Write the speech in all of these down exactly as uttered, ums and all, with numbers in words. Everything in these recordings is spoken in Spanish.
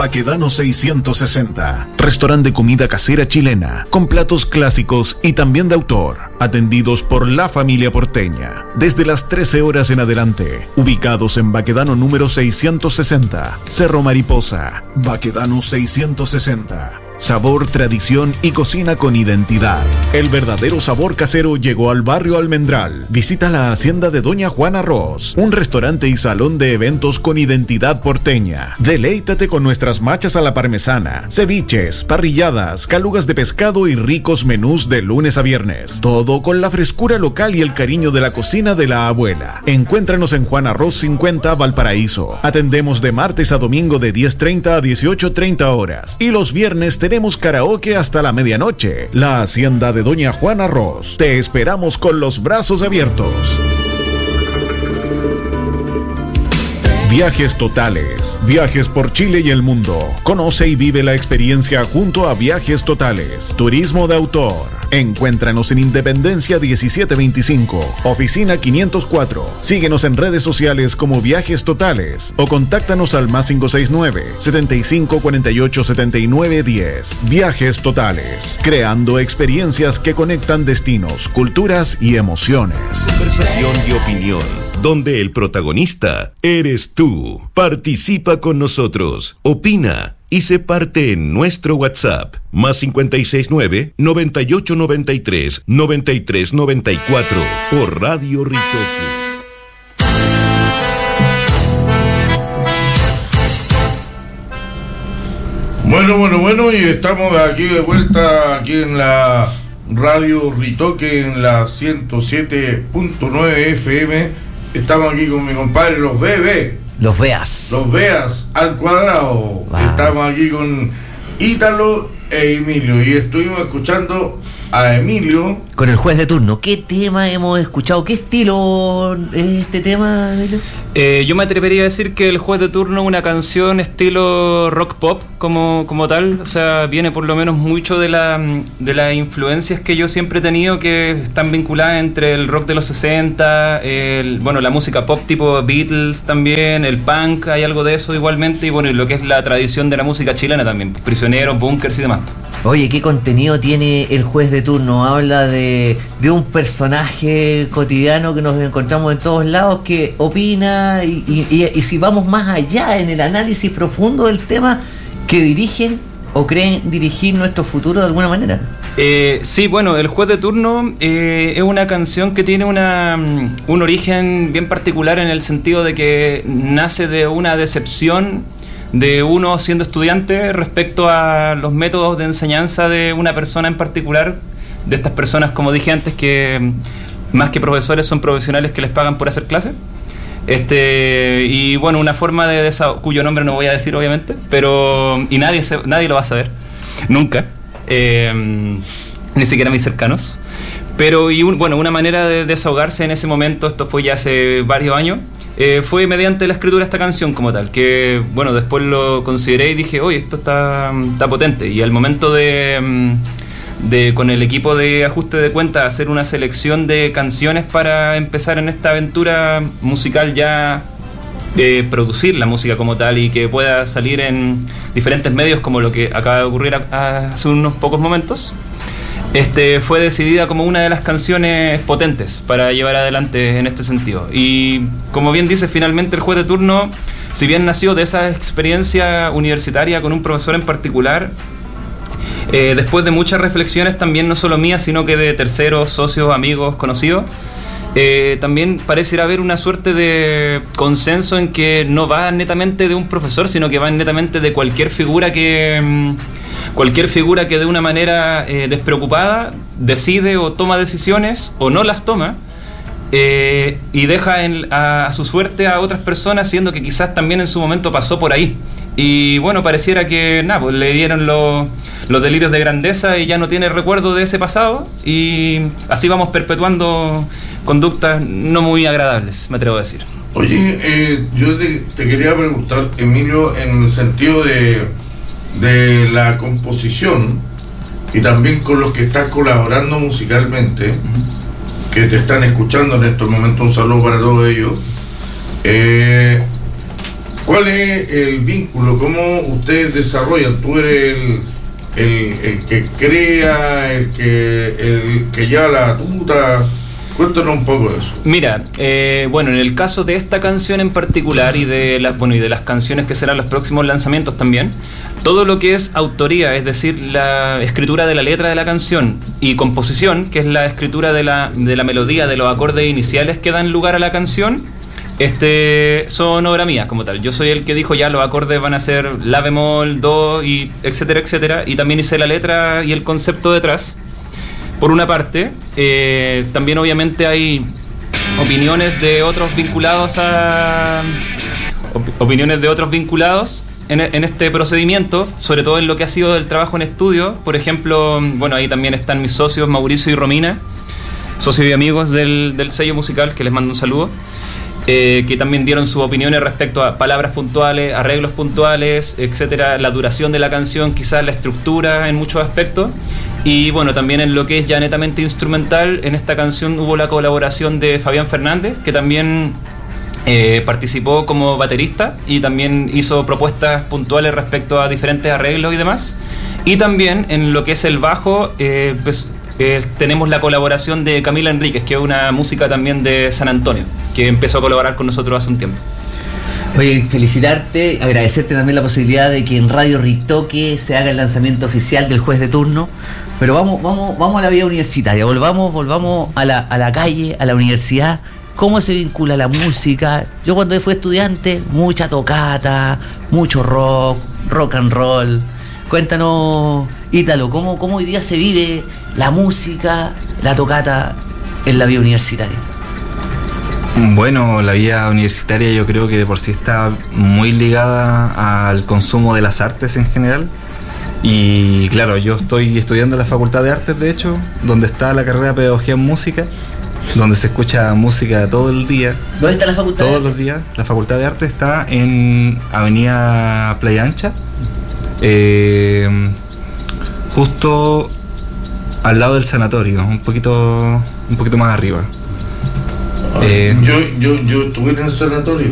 Baquedano seiscientos sesenta. Restaurante de comida casera chilena, con platos clásicos y también de autor, atendidos por la familia porteña. Desde las trece horas en adelante, ubicados en Baquedano número seiscientos sesenta, Cerro Mariposa. Baquedano seiscientos sesenta. Sabor, tradición y cocina con identidad. El verdadero sabor casero llegó al barrio Almendral. Visita la hacienda de Doña Juana Ross, un restaurante y salón de eventos con identidad porteña. Deleítate con nuestras machas a la parmesana, ceviches, parrilladas, calugas de pescado y ricos menús de lunes a viernes. Todo con la frescura local y el cariño de la cocina de la abuela. Encuéntranos en Juana Ross cincuenta, Valparaíso. Atendemos de martes a domingo de diez treinta a dieciocho treinta horas. Y los viernes tenemos karaoke hasta la medianoche. La hacienda de Doña Juana Ross. Te esperamos con los brazos abiertos. Viajes Totales. Viajes por Chile y el mundo. Conoce y vive la experiencia junto a Viajes Totales. Turismo de autor. Encuéntranos en Independencia diecisiete veinticinco, oficina quinientos cuatro. Síguenos en redes sociales como Viajes Totales o contáctanos al más cinco seis nueve, setenta y cinco cuarenta y ocho setenta y nueve diez. Viajes Totales, creando experiencias que conectan destinos, culturas y emociones. Conversación y opinión, donde el protagonista eres tú. Participa con nosotros, opina y se parte en nuestro WhatsApp, más cincuenta y seis nueve, noventa y ocho noventa y tres, noventa y tres noventa y cuatro, por Radio Ritoque. Bueno, bueno, bueno, y estamos aquí de vuelta, aquí en la Radio Ritoque, en la ciento siete punto nueve F M. Estamos aquí con mi compadre, los Bebé. Los Veas. Los Veas al cuadrado. Wow. Estamos aquí con Ítalo e Emilio. Y estuvimos escuchando a Emilio. Con el juez de turno. ¿Qué tema hemos escuchado? ¿Qué estilo es este tema, Emilio? Eh, yo me atrevería a decir que el juez de turno es una canción estilo rock pop como, como tal. O sea, viene por lo menos mucho de, la, de las influencias que yo siempre he tenido, que están vinculadas entre el rock de los sesenta, el, bueno, la música pop tipo Beatles también, el punk, hay algo de eso igualmente, y bueno, y lo que es la tradición de la música chilena también, Prisioneros, Bunkers y demás. Oye, ¿qué contenido tiene el juez de turno? Habla de, de un personaje cotidiano que nos encontramos en todos lados, que opina y, y, y, y si vamos más allá en el análisis profundo del tema, que dirigen o creen dirigir nuestro futuro de alguna manera. Eh, sí, bueno, el juez de turno eh, es una canción que tiene una, un origen bien particular, en el sentido de que nace de una decepción de uno siendo estudiante respecto a los métodos de enseñanza de una persona en particular, de estas personas, como dije antes, que más que profesores son profesionales que les pagan por hacer clases. Este, y bueno, una forma de desahog- cuyo nombre no voy a decir obviamente, pero y nadie se, nadie lo va a saber nunca, eh, ni siquiera mis cercanos. Pero y un, bueno, una manera de desahogarse en ese momento, esto fue ya hace varios años, eh, fue mediante la escritura de esta canción como tal, que bueno, después lo consideré y dije, oye, esto está, está potente. Y al momento de, de con el equipo de ajuste de cuentas hacer una selección de canciones para empezar en esta aventura musical, ya eh, producir la música como tal y que pueda salir en diferentes medios, como lo que acaba de ocurrir a, a, hace unos pocos momentos, Este, fue decidida como una de las canciones potentes para llevar adelante en este sentido. Y como bien dice, finalmente el juez de turno, si bien nació de esa experiencia universitaria con un profesor en particular, eh, después de muchas reflexiones también, no solo mías, sino que de terceros, socios, amigos, conocidos, eh, también pareciera haber una suerte de consenso en que no va netamente de un profesor, sino que va netamente de cualquier figura que... Cualquier figura que de una manera eh, despreocupada decide o toma decisiones o no las toma, eh, y deja en, a, a su suerte a otras personas, siendo que quizás también en su momento pasó por ahí. Y bueno, pareciera que nada, pues le dieron los, los delirios de grandeza y ya no tiene recuerdo de ese pasado, y así vamos perpetuando conductas no muy agradables, me atrevo a decir. Oye, eh, yo te, te quería preguntar, Emilio, en el sentido de... de la composición y también con los que estás colaborando musicalmente, uh-huh, que te están escuchando en estos momentos, un saludo para todos ellos. Eh, ¿Cuál es el vínculo? ¿Cómo ustedes desarrollan? Tú eres el, el, el que crea, el que, el que lleva la batuta. Cuéntanos un poco de eso. Mira, eh, bueno, en el caso de esta canción en particular y de las, bueno, y de las canciones que serán los próximos lanzamientos también, todo lo que es autoría, es decir, la escritura de la letra de la canción y composición, que es la escritura de la, de la melodía, de los acordes iniciales que dan lugar a la canción, este, son obra mía como tal. Yo soy el que dijo ya los acordes van a ser la bemol, do, y etcétera, etcétera, y también hice la letra y el concepto detrás. Por una parte, eh, también obviamente hay opiniones de otros vinculados a op- opiniones de otros vinculados en, en este procedimiento, sobre todo en lo que ha sido el trabajo en estudio. Por ejemplo, bueno, ahí también están mis socios Mauricio y Romina, socios y amigos del, del sello musical, que les mando un saludo, eh, que también dieron sus opiniones respecto a palabras puntuales, arreglos puntuales, etcétera, la duración de la canción, quizás la estructura en muchos aspectos. Y bueno, también en lo que es ya netamente instrumental, en esta canción hubo la colaboración de Fabián Fernández, que también eh, participó como baterista y también hizo propuestas puntuales respecto a diferentes arreglos y demás. Y también en lo que es el bajo, eh, pues, eh, tenemos la colaboración de Camila Enríquez, que es una música también de San Antonio, que empezó a colaborar con nosotros hace un tiempo. Oye, felicitarte, agradecerte también la posibilidad de que en Radio Ritoque se haga el lanzamiento oficial del juez de turno. Pero vamos, vamos, vamos a la vida universitaria, volvamos, volvamos a la, a la calle, a la universidad. ¿Cómo se vincula la música? Yo cuando fui estudiante, mucha tocata, mucho rock, rock and roll. Cuéntanos, Ítalo, ¿cómo, cómo hoy día se vive la música, la tocata en la vida universitaria? Bueno, la vida universitaria yo creo que de por sí está muy ligada al consumo de las artes en general. Y claro, yo estoy estudiando en la Facultad de Artes, de hecho, donde está la carrera de Pedagogía en Música, donde se escucha música todo el día. ¿Dónde está la Facultad Todos de Artes? los días. La Facultad de Artes está en Avenida Playa Ancha, eh, justo al lado del sanatorio, un poquito, un poquito más arriba. Eh, yo, yo, yo estuve en el sanatorio.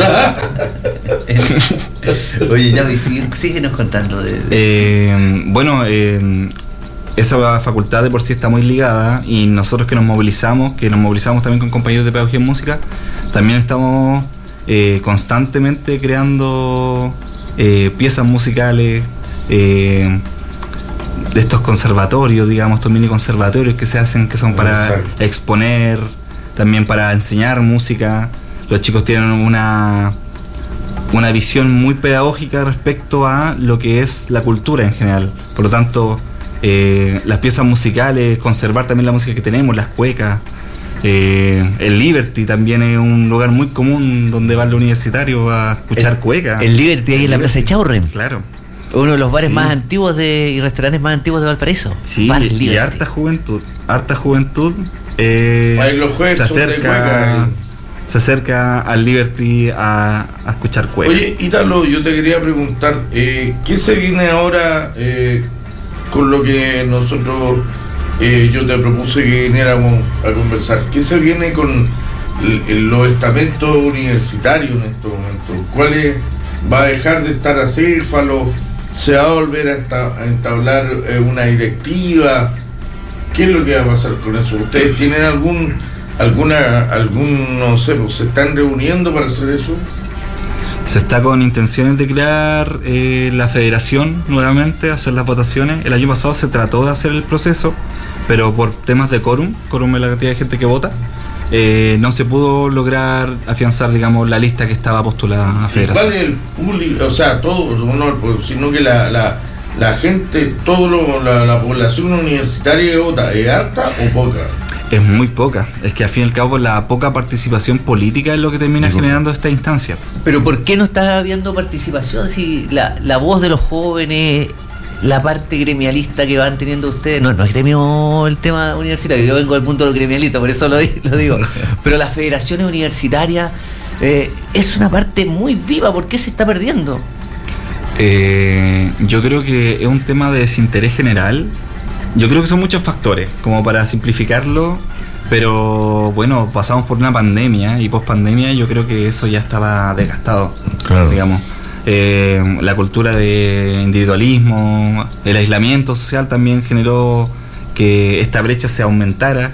Oye, ya, sí, síguenos contando. De, de... Eh, bueno, eh, esa facultad de por sí está muy ligada y nosotros que nos movilizamos, que nos movilizamos también con compañeros de Pedagogía en Música, también estamos eh, constantemente creando eh, piezas musicales, eh, de estos conservatorios, digamos, estos mini conservatorios que se hacen, que son para Exacto. exponer, también para enseñar música. Los chicos tienen una, una visión muy pedagógica respecto a lo que es la cultura en general. Por lo tanto, eh, las piezas musicales, conservar también la música que tenemos, las cuecas. Eh, el Liberty también es un lugar muy común donde van los universitarios a escuchar cuecas. El Liberty ahí en la Plaza de Chaurren. Claro. Uno de los bares Sí. más antiguos de, y restaurantes más antiguos de Valparaíso. Sí, Bar y Liberty. harta juventud. Harta juventud. Eh, Ahí los jueves se son de acerca cueca. se acerca al Liberty a, a escuchar cuecas. Oye, Ítalo, yo te quería preguntar, eh, ¿qué se viene ahora eh, con lo que nosotros, eh, yo te propuse que viniéramos a conversar? ¿Qué se viene con el, el, los estamentos universitarios en estos momentos? ¿Cuál es, va a dejar de estar acéfalo? ¿Se va a volver a, esta, a entablar eh, una directiva? ¿Qué es lo que va a pasar con eso? ¿Ustedes tienen algún, alguna, algún, no sé, se están reuniendo para hacer eso? Se está con intenciones de crear eh, la federación nuevamente, hacer las votaciones. El año pasado se trató de hacer el proceso, pero por temas de quórum, quórum es la cantidad de gente que vota, eh, no se pudo lograr afianzar, digamos, la lista que estaba postulada a federación. ¿Cuál es el público? O sea, todo, no, sino que la... la La gente, todo lo, la, la población universitaria que vota, ¿es alta o poca? Es muy poca. Es que al fin y al cabo la poca participación política es lo que termina Digo. generando esta instancia. Pero ¿por qué no está habiendo participación si la, la voz de los jóvenes, la parte gremialista que van teniendo ustedes, no, no es gremio el tema universitario, yo vengo del punto del gremialista, por eso lo, lo digo, pero las federaciones universitarias eh, es una parte muy viva, ¿por qué se está perdiendo? Eh, yo creo que es un tema de desinterés general. Yo creo que son muchos factores. Como para simplificarlo, Pero bueno, pasamos por una pandemia y post pandemia yo creo que eso ya estaba desgastado, claro. digamos. Eh, la cultura de individualismo, el aislamiento social también generó que esta brecha se aumentara.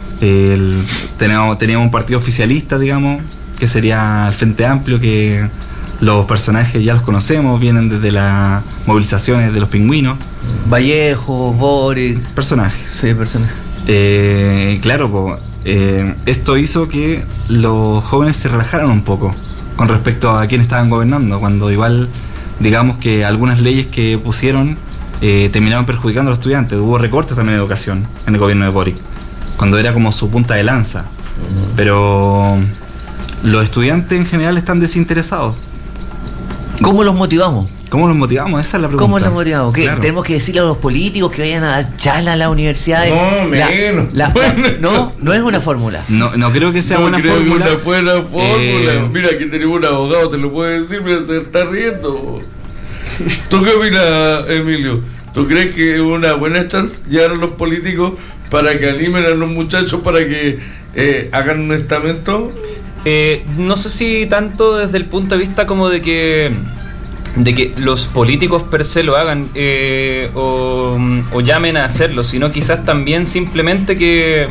El, teníamos, teníamos un partido oficialista, digamos, que sería el Frente Amplio, que los personajes ya los conocemos, vienen desde las movilizaciones de los pingüinos. Vallejo, Boric. Personajes. Sí, personajes. Eh, claro, pues, eh, esto hizo que los jóvenes se relajaran un poco con respecto a quién estaban gobernando, cuando igual, digamos que algunas leyes que pusieron eh, terminaban perjudicando a los estudiantes. Hubo recortes también de educación en el gobierno de Boric, cuando era como su punta de lanza. Uh-huh. Pero los estudiantes en general están desinteresados. ¿Cómo los motivamos? ¿Cómo los motivamos? Esa es la pregunta. ¿Cómo los motivamos? ¿Qué? Claro. ¿Tenemos que decirle a los políticos que vayan a dar charla a la universidad? No, la, menos. La, la, no, no es una fórmula. No, no creo que sea no buena creo fórmula. Que una buena fórmula. Eh... Mira, aquí tenemos un abogado, te lo puede decir, mira, se está riendo. ¿Tú qué opinas, Emilio? ¿Tú crees que es una buena chance llegar a los políticos para que animen a los muchachos para que eh, hagan un estamento? Eh, no sé si tanto desde el punto de vista como de que de que los políticos per se lo hagan eh, o, o llamen a hacerlo, sino quizás también simplemente que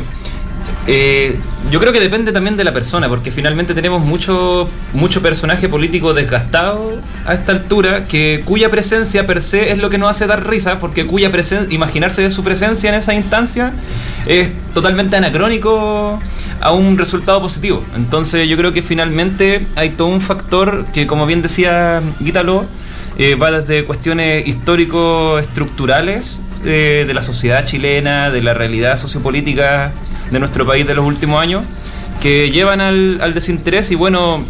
eh, yo creo que depende también de la persona, porque finalmente tenemos mucho mucho personaje político desgastado a esta altura, que cuya presencia per se es lo que nos hace dar risa, porque cuya presencia, imaginarse de su presencia en esa instancia es totalmente anacrónico a un resultado positivo. Entonces yo creo que finalmente hay todo un factor que, como bien decía Guítalo, eh, va desde cuestiones histórico-estructurales eh, de la sociedad chilena, de la realidad sociopolítica de nuestro país de los últimos años, que llevan al, al desinterés. Y bueno,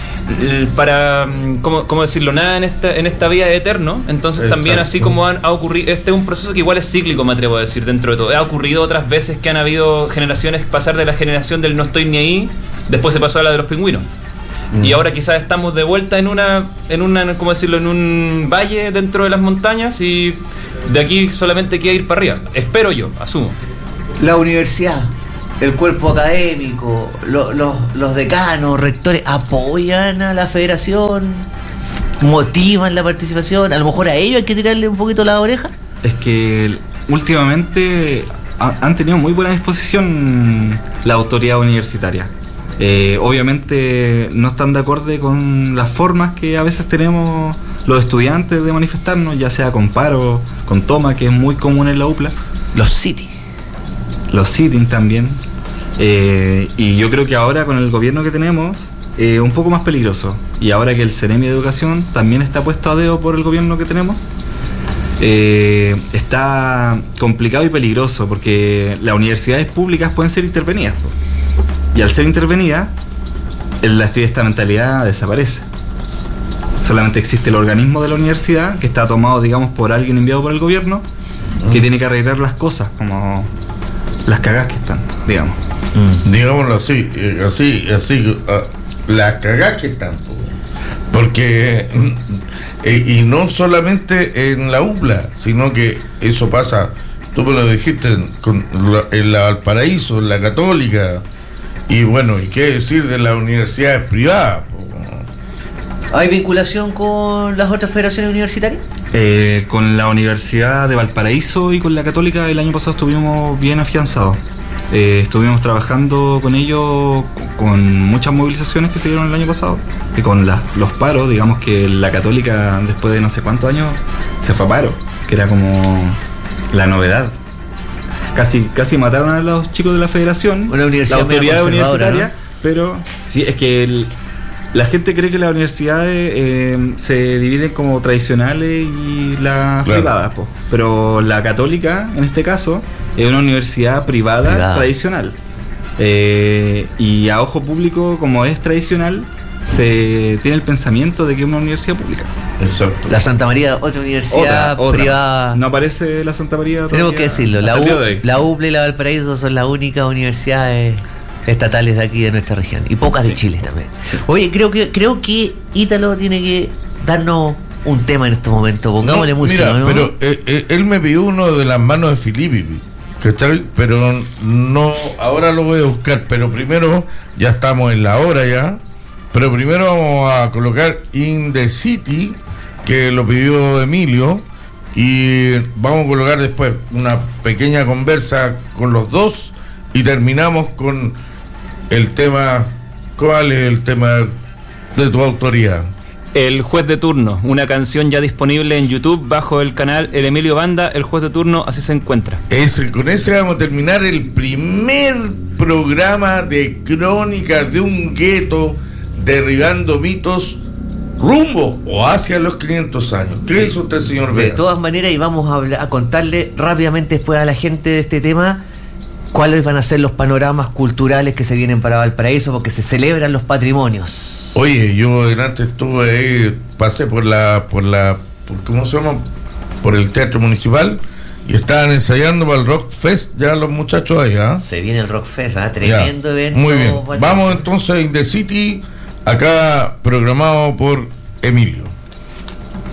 para, ¿cómo, cómo decirlo? Nada en esta, en esta vida es eterno. Entonces Exacto. también, así como han, ha ocurrido, este es un proceso que igual es cíclico, me atrevo a decir, dentro de todo. Ha ocurrido otras veces que han habido generaciones, pasar de la generación del no estoy ni ahí, después se pasó a la de los pingüinos. Mm. Y ahora quizás estamos de vuelta en una, en una, ¿cómo decirlo? En un valle dentro de las montañas, y de aquí solamente queda ir para arriba. Espero yo, asumo. La universidad, el cuerpo académico, lo, los, los decanos, rectores, ¿apoyan a la federación? ¿Motivan la participación? A lo mejor a ellos hay que tirarle un poquito la oreja. Es que últimamente ha, han tenido muy buena disposición la autoridad universitaria. Eh, obviamente no están de acuerdo con las formas que a veces tenemos los estudiantes de manifestarnos, ya sea con paro, con toma, que es muy común en la U P L A. Los sitting. Los sitting también. Eh, y yo creo que ahora con el gobierno que tenemos es eh, un poco más peligroso, y ahora que el Ceremi de Educación también está puesto a dedo por el gobierno que tenemos, eh, está complicado y peligroso, porque las universidades públicas pueden ser intervenidas, y al ser intervenidas la estamentalidad desaparece. Solamente existe el organismo de la universidad, que está tomado, digamos, por alguien enviado por el gobierno, que tiene que arreglar las cosas, como las cagadas que están, digamos. Mm. Digámoslo así, así, así, uh, las cagadas que están, porque eh, y no solamente en la U P L A, sino que eso pasa, tú me lo dijiste, con la, en la Valparaíso, en la Católica, y bueno, y qué decir de las universidades privadas. ¿Hay vinculación con las otras federaciones universitarias? Eh, con la Universidad de Valparaíso y con la Católica el año pasado estuvimos bien afianzados. Eh, estuvimos trabajando con ellos con muchas movilizaciones que se dieron el año pasado, y con la, los paros. Digamos que la Católica, después de no sé cuántos años, se fue a paro, que era como la novedad. Casi, casi mataron a los chicos de la federación, una universidad, la autoridad universitaria, ¿no? Pero sí, es que el, la gente cree que las universidades eh, se dividen como tradicionales y las claro. privadas, po. Pero la Católica, en este caso, es una universidad privada, privada. tradicional. Eh, y a ojo público, como es tradicional, se tiene el pensamiento de que es una universidad pública. Exacto. La Santa María, otra universidad otra, otra. privada. No aparece la Santa María todavía. Tenemos que decirlo, la, U, la U P L A y la Valparaíso son las únicas universidades estatales de aquí de nuestra región, y pocas sí. de Chile también. Sí. Oye, creo que creo que Ítalo tiene que darnos un tema en este momento. Pongámosle no, música, mira, ¿no? Pero eh, eh, él me pidió uno de las manos de Filippi. ¿Cachai? Pero no, ahora lo voy a buscar, pero primero, ya estamos en la hora ya, pero primero vamos a colocar In the City, que lo pidió Emilio, y vamos a colocar después una pequeña conversa con los dos y terminamos con el tema. ¿Cuál es el tema de tu autoría? El Juez de Turno, una canción ya disponible en YouTube bajo el canal El Emilio Banda, El Juez de Turno, así se encuentra. Ese, con ese vamos a terminar el primer programa de Crónicas de un Gueto, derribando mitos rumbo o hacia los quinientos años. ¿Qué sí. dice usted, señor Vegas? De todas maneras, y vamos a, hablar, a contarle rápidamente después a la gente de este tema cuáles van a ser los panoramas culturales que se vienen para Valparaíso, porque se celebran los patrimonios. Oye, yo delante estuve ahí, pasé por la, por la, por, ¿cómo se llama? Por el Teatro Municipal y estaban ensayando para el Rock Fest ya los muchachos allá. ¿eh? Se viene el Rock Fest, ¿eh? Tremendo ya. evento. Muy bien. Vamos entonces a In the City, acá programado por Emilio.